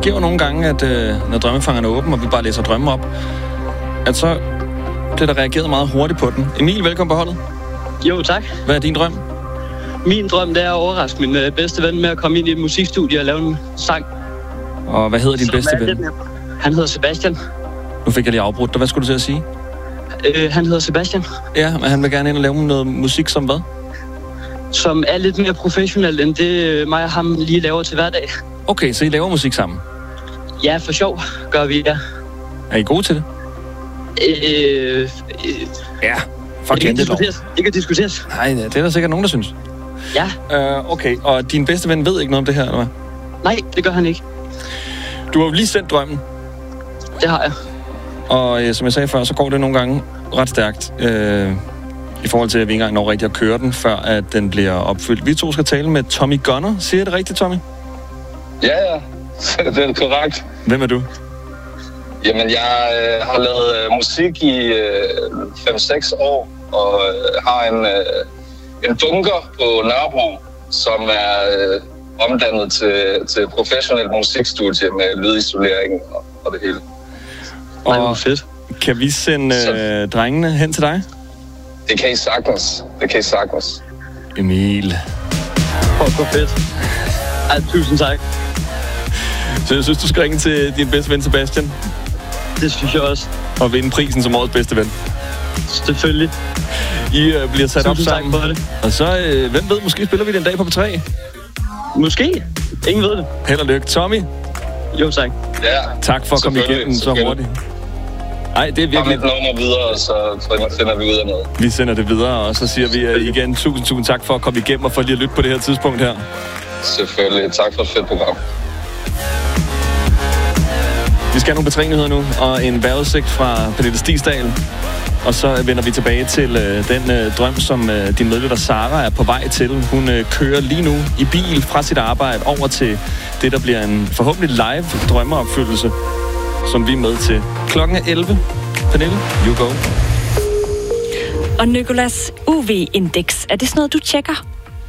sker jo nogle gange, at når drømmefangeren er åben, og vi bare læser drømme op, at så bliver der reageret meget hurtigt på den. Emil, velkommen på holdet. Jo, tak. Hvad er din drøm? Min drøm, det er at overraske min bedste ven med at komme ind i et musikstudie og lave en sang. Og hvad hedder din bedste ven? Han hedder Sebastian. Nu fik jeg lige afbrudt dig. Hvad skulle du til at sige? Han hedder Sebastian. Ja, men han vil gerne ind og lave noget musik som hvad? Som er lidt mere professionelt, end det mig og ham lige laver til hverdag. Okay, så I laver musik sammen? Ja, for sjov gør vi, ja. Er I gode til det? Ja, for ikke at diskuteres. Nej, det er der sikkert nogen, der synes. Ja. Okay, og din bedste ven ved ikke noget om det her, eller hvad? Nej, det gør han ikke. Du har jo lige sendt drømmen. Det har jeg. Og som jeg sagde før, så går det nogle gange ret stærkt. I forhold til, at vi ikke engang når rigtigt at køre den, før at den bliver opfyldt. Vi to skal tale med Tommy Gunner. Siger jeg det rigtigt, Tommy? Ja, det er korrekt. Hvem er du? Jamen, jeg har lavet musik i 5-6 år, og har en bunker på Nørrebro, som er omdannet til professionel musikstudie med lydisolering og det hele. Og nej, fedt. Kan vi sende drengene hen til dig? Det kan I sagtens. Emil. Hvor fedt. Tusind tak. Så jeg synes, du skal ringe til din bedste ven Sebastian. Det synes jeg også. Og vinde prisen som årets bedste ven. Selvfølgelig. I bliver sat op sammen. Tak for det. Og så, hvem ved, måske spiller vi den dag på P3? Måske. Ingen ved det. Held og lykke. Tommy? Jo, tak. Ja. Tak for at komme igennem så hurtigt. Ej, det er virkelig... Kom et nummer videre, så finder vi ud af noget. Vi sender det videre, og så siger vi igen tusind tak for at komme igennem og for lige at lytte på det her tidspunkt her. Selvfølgelig. Tak for et fedt program. Vi skal have nogle betrænigheder nu, og en vejrudsigt fra Pernille Stigsdal. Og så vender vi tilbage til den drøm, som din medlytter Sara er på vej til. Hun kører lige nu i bil fra sit arbejde over til det, der bliver en forhåbentlig live drømmeopfyldelse, som vi er med til. Klokken er 11. Pernille, you go. Og Nicolas, UV-indeks, er det sådan noget, du tjekker?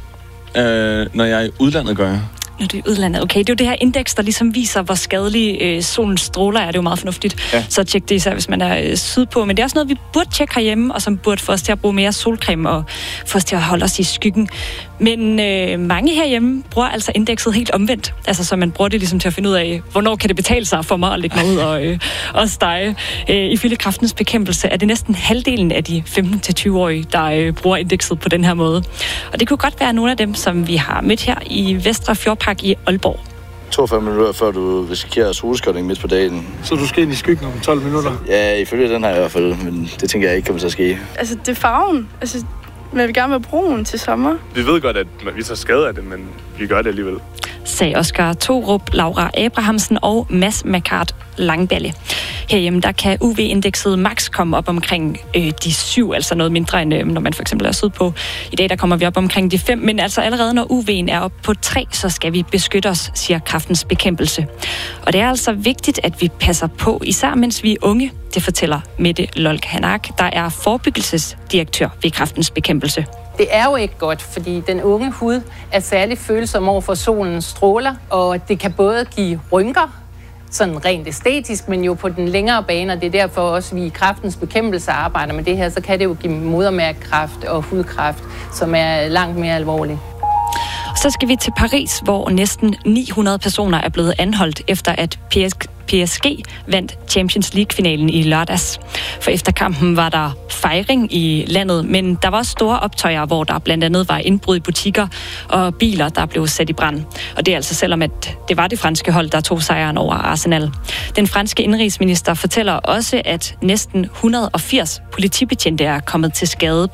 Når jeg er i udlandet, gør jeg. Når du er i udlandet. Okay, det er jo det her indeks, der ligesom viser, hvor skadelige solens stråler er. Det er jo meget fornuftigt. Ja. Så tjek det især, hvis man er sydpå. Men det er også noget, vi burde tjekke herhjemme, og som burde få os til at bruge mere solcreme og få os til at holde os i skyggen. Men mange herhjemme bruger altså indekset helt omvendt. Altså, så man bruger det ligesom til at finde ud af, hvornår kan det betale sig for mig at lægge mig ud og stege. Ifølge Kræftens Bekæmpelse er det næsten halvdelen af de 15-20-årige, der bruger indekset på den her måde. Og det kunne godt være nogle af dem, som vi har mødt her i Vestre Fjordpark i Aalborg. 42 minutter, før du risikerer solskolling midt på dagen. Så du skal ind i skyggen om 12 minutter? Ja, ifølge den her i hvert fald, men det tænker jeg ikke kommer til at ske. Altså, det er farven. Altså, man vil gerne være brun til sommer. Vi ved godt, at vi tager skade af det, men vi gør det alligevel. Sagde Oscar Thorup, Laura Abrahamsen og Mads Macart Langballe. Herhjemme, der kan UV-indekset max komme op omkring de 7, altså noget mindre end når man for eksempel er sydpå. I dag, der kommer vi op omkring de 5, men altså allerede når UV'en er op på 3, så skal vi beskytte os, siger Kræftens Bekæmpelse. Og det er altså vigtigt, at vi passer på, især mens vi er unge. Det fortæller Mette Lolk Hanak, der er forebyggelsesdirektør ved Kræftens Bekæmpelse. Det er jo ikke godt, fordi den unge hud er særligt følsom over for solens stråler, og det kan både give rynker, sådan rent æstetisk, men jo på den længere bane, og det er derfor også, vi i Kræftens Bekæmpelse arbejder med det her, så kan det jo give modermærkekræft og hudkræft, som er langt mere alvorligt. Så skal vi til Paris, hvor næsten 900 personer er blevet anholdt, efter at PSG vandt Champions League-finalen i lørdags. For efter kampen var der fejring i landet, men der var også store optøjer, hvor der blandt andet var indbrud i butikker og biler, der blev sat i brand. Og det er altså selvom, at det var det franske hold, der tog sejren over Arsenal. Den franske indrigsminister fortæller også, at næsten 180 politibetjente er kommet til skade